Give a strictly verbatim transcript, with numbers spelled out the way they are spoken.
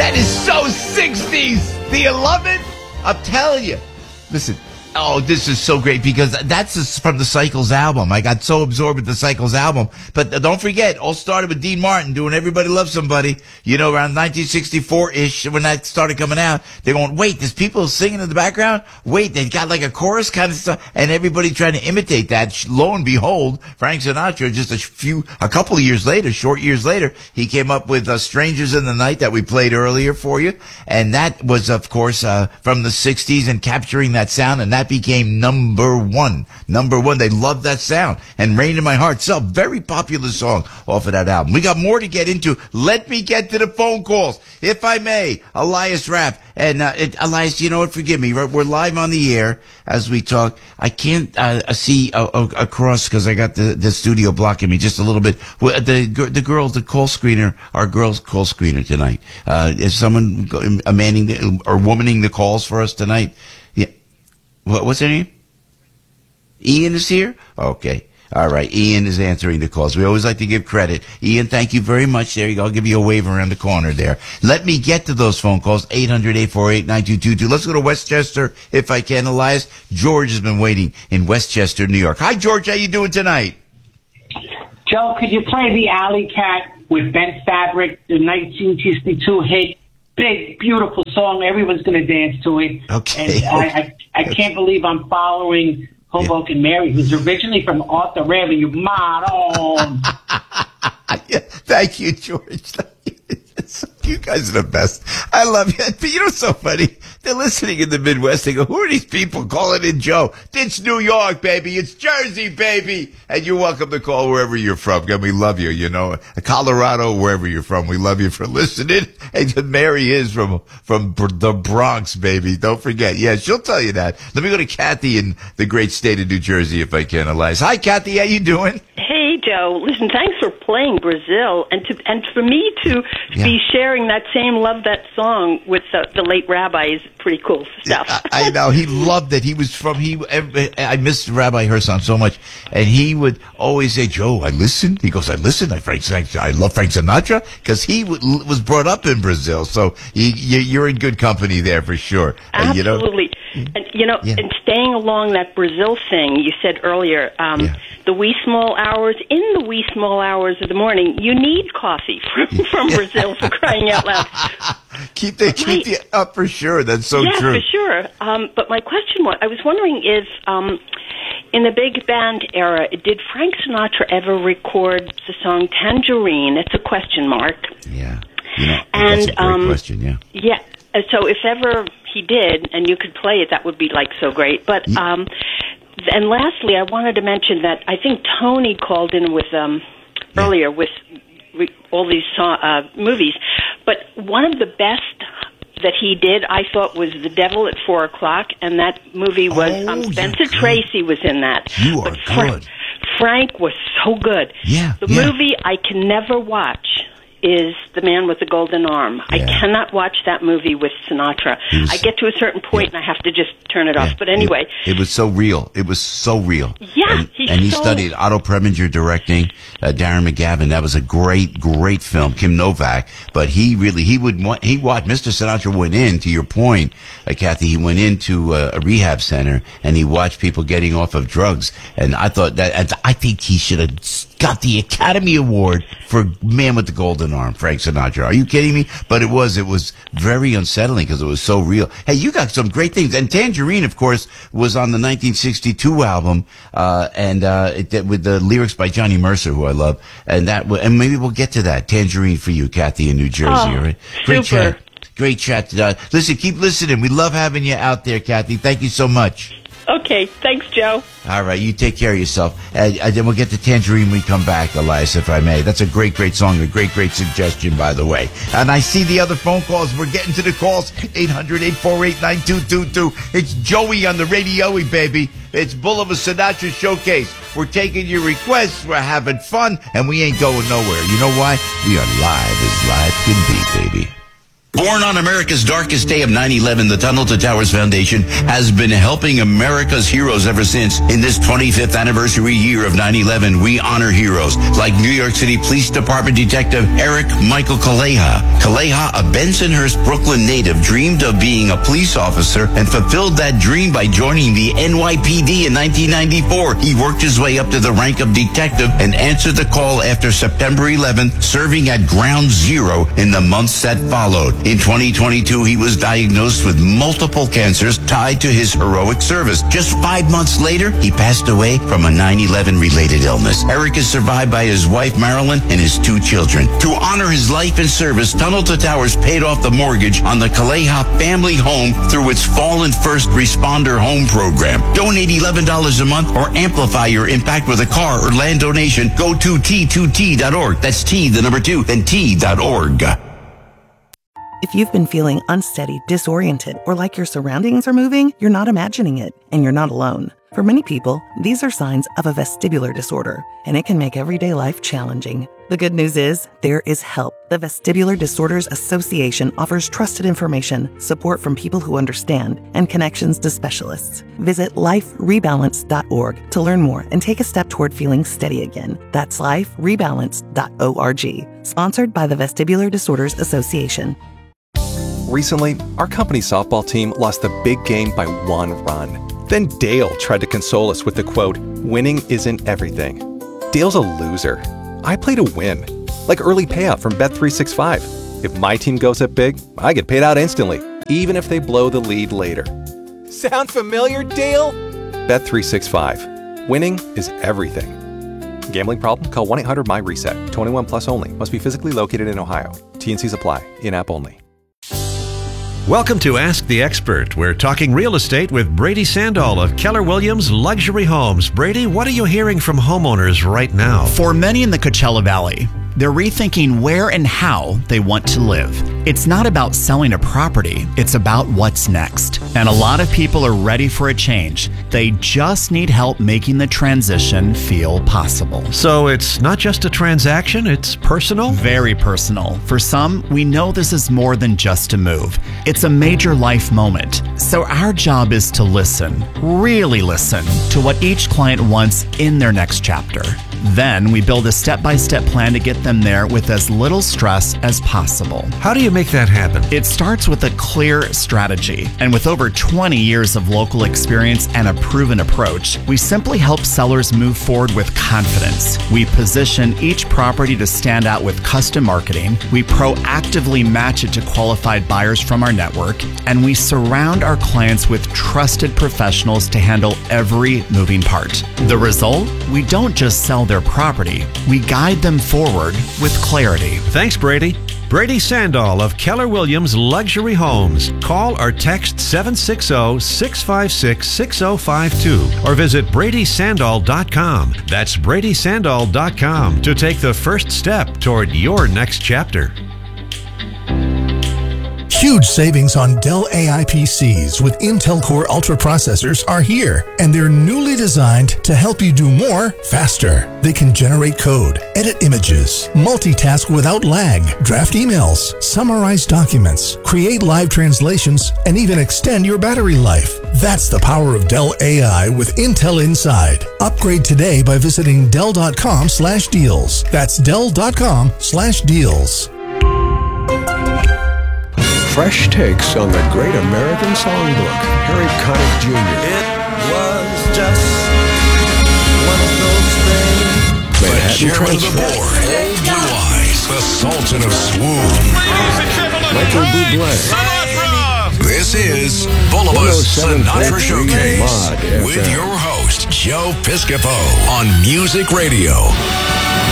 That is so sixties. Do you love it? I'm telling you. Listen. Oh, this is so great because that's from the Cycles album. I got so absorbed with the Cycles album. But don't forget, all started with Dean Martin doing Everybody Loves Somebody. You know, around nineteen sixty-four-ish when that started coming out. They're going, wait, there's people singing in the background? Wait, they got like a chorus kind of stuff. And everybody trying to imitate that. Lo and behold, Frank Sinatra, just a few, a couple of years later, short years later, he came up with uh, Strangers in the Night that we played earlier for you. And that was, of course, uh, from the sixties and capturing that sound. And that became number one. Number one. They loved that sound. And Rain in My Heart. So, very popular song off of that album. We got more to get into. Let me get to the phone calls. If I may, Elias Rapp. And, uh, it, Elias, you know what? Forgive me. We're, we're live on the air as we talk. I can't, uh, see uh, uh, across because I got the, the studio blocking me just a little bit. Well, the, the girl, the call screener, our girl's call screener tonight. Uh, is someone uh, manning the, or womaning the calls for us tonight? Yeah. What, what's her name? Ian is here? Okay. All right. Ian is answering the calls. We always like to give credit. Ian, thank you very much. There you go. I'll give you a wave around the corner there. Let me get to those phone calls. eight hundred, eight four eight, nine two two two. Let's go to Westchester if I can, Elias. George has been waiting in Westchester, New York. Hi, George. How you doing tonight? Joe, could you play the Alley Cat with Ben Fabric, the nineteen sixty-two hit? Big, beautiful song. Everyone's going to dance to it. Okay. And I, I, I can't believe I'm following Hoboken yeah. Mary, who's originally from Arthur Avenue. Madon. Yeah, thank you, George. You guys are the best. I love you. But you know what's so funny? They're listening in the Midwest. They go, who are these people calling in Joe? It's New York, baby. It's Jersey, baby. And you're welcome to call wherever you're from. And we love you, you know. Colorado, wherever you're from. We love you for listening. And Mary is from from the Bronx, baby. Don't forget. Yeah, she'll tell you that. Let me go to Kathy in the great state of New Jersey, if I can, Elias. Hi, Kathy. How you doing? Hey, Joe. Listen, thanks for playing Brazil. And to and for me to yeah. be sharing that same Love That Song with the, the late Rabbi is pretty cool stuff. I, I know. He loved it. He was from, he. I miss Rabbi Hirson so much. And he would always say, Joe, I listen. He goes, I listen. I, Frank, I love Frank Sinatra because he w- was brought up in Brazil. So you, you're in good company there for sure. Absolutely. Uh, you know? And, you know, yeah. and staying along that Brazil thing you said earlier, um, yeah. the wee small hours, in the wee small hours of the morning, you need coffee from, from Brazil, for crying out loud. Keep the, keep the up for sure. That's so yeah, true. Yeah, for sure. Um, but my question was, I was wondering if, um, in the big band era, did Frank Sinatra ever record the song Tangerine? It's a question mark. Yeah. You know, and, that's a great um, question, yeah. Yeah. So if ever he did, and you could play it, that would be, like, so great. But, um, and lastly, I wanted to mention that I think Tony called in with, um, yeah. earlier with all these uh, movies. But one of the best that he did, I thought, was The Devil at Four O'Clock, and that movie was, oh, um, Spencer Tracy was in that. You are but Fra- good. Frank was so good. Yeah. The yeah. movie I can never watch is The Man with the Golden Arm. Yeah. I cannot watch that movie with Sinatra. Was, I get to a certain point yeah. and I have to just turn it yeah. off. But anyway. It, it was so real. It was so real. Yeah. And, and he so... studied Otto Preminger directing, uh, Darren McGavin. That was a great, great film. Kim Novak. But he really, he would want, he watched, Mister Sinatra went in, to your point, uh, Kathy, he went into uh, a rehab center and he watched people getting off of drugs. And I thought that, and I think he should have got the Academy Award for Man with the Golden Arm, Frank Sinatra. Are you kidding me? But it was, it was very unsettling because it was so real. Hey, you got some great things. And Tangerine, of course, was on the nineteen sixty-two album, uh, and, uh, it, with the lyrics by Johnny Mercer, who I love. And that, and maybe we'll get to that. Tangerine for you, Kathy, in New Jersey, oh, all right? Great super. chat. Great chat. Uh, listen, keep listening. We love having you out there, Kathy. Thank you so much. Okay, thanks, Joe. All right, you take care of yourself. And, and then we'll get to Tangerine when we come back, Elias, if I may. That's a great, great song, a great, great suggestion, by the way. And I see the other phone calls. We're getting to the calls. eight hundred, eight four eight, nine two two two. It's Joey on the radio, baby. It's Boulevard Sinatra Showcase. We're taking your requests. We're having fun, and we ain't going nowhere. You know why? We are live as live can be, baby. Born on America's darkest day of nine eleven, the Tunnel to Towers Foundation has been helping America's heroes ever since. In this twenty-fifth anniversary year of nine eleven, we honor heroes like New York City Police Department Detective Eric Michael Kaleha. Kaleha, a Bensonhurst, Brooklyn native, dreamed of being a police officer and fulfilled that dream by joining the N Y P D in nineteen ninety-four. He worked his way up to the rank of detective and answered the call after September eleventh, serving at Ground Zero in the months that followed. In twenty twenty-two, he was diagnosed with multiple cancers tied to his heroic service. Just five months later, he passed away from a nine eleven related illness. Eric is survived by his wife, Marilyn, and his two children. To honor his life and service, Tunnel to Towers paid off the mortgage on the Kaleha family home through its Fallen First Responder Home program. Donate eleven dollars a month or amplify your impact with a car or land donation. Go to T two T dot org. That's T, the number two, then T dot org. If you've been feeling unsteady, disoriented, or like your surroundings are moving, you're not imagining it, and you're not alone. For many people, these are signs of a vestibular disorder, and it can make everyday life challenging. The good news is, there is help. The Vestibular Disorders Association offers trusted information, support from people who understand, and connections to specialists. Visit life rebalance dot org to learn more and take a step toward feeling steady again. That's life rebalance dot org. Sponsored by the Vestibular Disorders Association. Recently, our company's softball team lost the big game by one run. Then Dale tried to console us with the quote, "Winning isn't everything." Dale's a loser. I play to win, like early payout from Bet three sixty-five. If my team goes up big, I get paid out instantly, even if they blow the lead later. Sound familiar, Dale? Bet three sixty-five. Winning is everything. Gambling problem? Call one eight hundred M Y reset. twenty-one plus only. Must be physically located in Ohio. T N Cs apply. In-app only. Welcome to Ask the Expert. We're talking real estate with Brady Sandall of Keller Williams Luxury Homes. Brady, what are you hearing from homeowners right now? For many in the Coachella Valley, they're rethinking where and how they want to live. It's not about selling a property, it's about what's next. And a lot of people are ready for a change. They just need help making the transition feel possible. So it's not just a transaction, it's personal? Very personal. For some, we know this is more than just a move. It's a major life moment. So our job is to listen, really listen, to what each client wants in their next chapter. Then we build a step-by-step plan to get them there with as little stress as possible. How do you make that happen? It starts with a clear strategy. And with over twenty years of local experience and a proven approach, we simply help sellers move forward with confidence. We position each property to stand out with custom marketing. We proactively match it to qualified buyers from our network. And we surround our clients with trusted professionals to handle every moving part. The result? We don't just sell their property, we guide them forward with clarity. Thanks, Brady. Brady Sandall of Keller Williams Luxury Homes. Call or text seven six zero, six five six, six zero five two or visit Brady Sandall dot com. That's Brady Sandall dot com to take the first step toward your next chapter. Huge savings on Dell A I P Cs with Intel Core Ultra processors are here, and they're newly designed to help you do more faster. They can generate code, edit images, multitask without lag, draft emails, summarize documents, create live translations, and even extend your battery life. That's the power of Dell A I with Intel inside. Upgrade today by visiting Dell dot com slash deals. That's Dell dot com slash deals. Fresh takes on the Great American Songbook. Harry Connick Junior It was just one of those things. Manhattan Transfer. Old Blue Eyes, the Sultan of Swoon. Michael Bublé. This is Bulba's Sinatra Showcase with your host, Joe Piscopo on Music Radio.